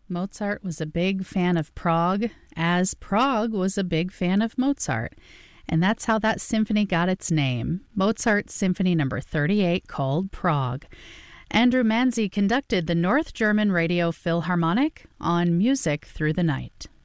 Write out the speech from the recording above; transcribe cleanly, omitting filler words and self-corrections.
Mozart was a big fan of Prague, as Prague was a big fan of Mozart. And that's how that symphony got its name, Mozart Symphony No. 38, called Prague. Andrew Manzi conducted the North German Radio Philharmonic on Music Through the Night.